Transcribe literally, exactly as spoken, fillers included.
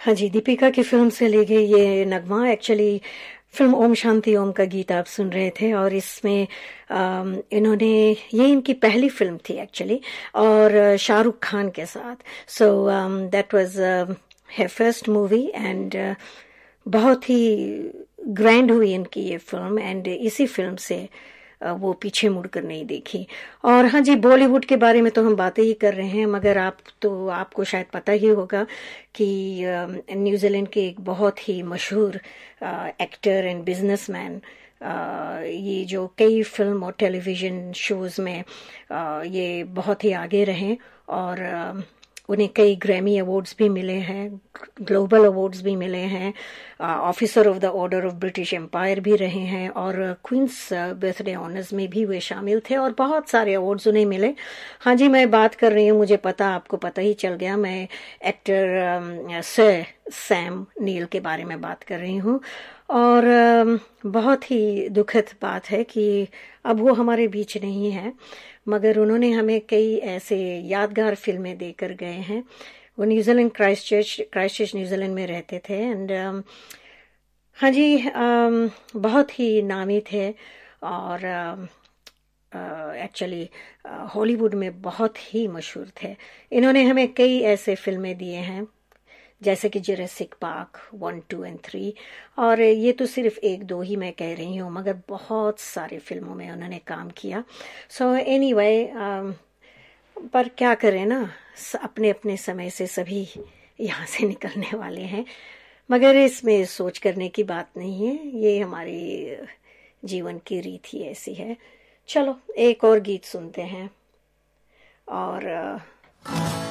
हाँ जी, दीपिका की फ़िल्म से ली गई ये नगमा एक्चुअली फ़िल्म ओम शांति ओम का गीत आप सुन रहे थे और इसमें अम, इन्होंने ये इनकी पहली फ़िल्म थी एक्चुअली और शाहरुख खान के साथ। So that was her first movie and बहुत ही ग्रैंड हुई इनकी ये फ़िल्म एंड इसी फ़िल्म से अ, वो पीछे मुड़कर नहीं देखी। और हाँ जी, बॉलीवुड के बारे में तो हम बातें ही कर रहे हैं, मगर आप तो आपको शायद पता ही होगा कि अ, न्यूजीलैंड के एक बहुत ही मशहूर एक्टर एंड बिजनेसमैन ये जो कई फिल्म और टेलीविज़न शोज़ में अ, ये बहुत ही आगे रहे और अ, उन्हें कई ग्रैमी अवार्ड्स भी मिले हैं, ग्लोबल अवार्ड्स भी मिले हैं, officer of the order of British empire भी रहे हैं और क्वींस बर्थडे ऑनर्स में भी वे शामिल थे और बहुत सारे अवार्ड्स उन्हें मिले। हाँ जी, मैं बात कर रही हूँ, मुझे पता आपको पता ही चल गया, मैं एक्टर सर सैम नील के बारे में बात कर रही हूँ। और अम, बहुत ही दुखद बात है कि अब वो हमारे बीच नहीं है, मगर उन्होंने हमें कई ऐसे यादगार फिल्में देकर गए हैं। वो New Zealand Christ church Christ church New Zealand में रहते थे एंड हाँ जी, अम, बहुत ही नामी थे और एक्चुअली हॉलीवुड में बहुत ही मशहूर थे। इन्होंने हमें कई ऐसे फिल्में दिए हैं जैसे कि Jurassic park one two and three और ये तो सिर्फ एक दो ही मैं कह रही हूँ, मगर बहुत सारी फिल्मों में उन्होंने काम किया। सो एनीवे, पर क्या करें ना, स- अपने अपने समय से सभी यहाँ से निकलने वाले हैं, मगर इसमें सोच करने की बात नहीं है, ये हमारी जीवन की रीत ही ऐसी है। चलो एक और गीत सुनते हैं और अ,